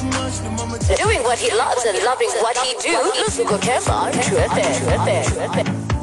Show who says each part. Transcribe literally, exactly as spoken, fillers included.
Speaker 1: Doing what he loves and loving what he do. 乐死过开房，绝对绝对绝对。